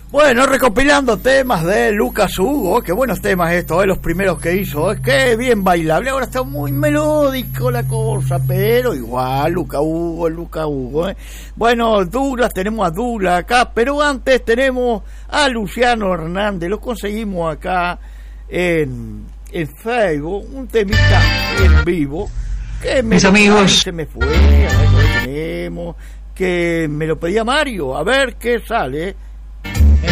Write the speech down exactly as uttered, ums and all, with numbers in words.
Bueno, recopilando temas de Lucas Hugo, qué buenos temas estos, eh, los primeros que hizo, es que bien bailable, ahora está muy melódico la cosa, pero igual, Lucas Hugo, Lucas Hugo, eh. Bueno, Douglas, tenemos a Douglas acá, pero antes tenemos a Luciano Hernández, lo conseguimos acá en, en Facebook, un temita en vivo, que me mis lo, amigos, ay, se me fue, a ver, lo tenemos, que me lo pedía Mario, a ver qué sale.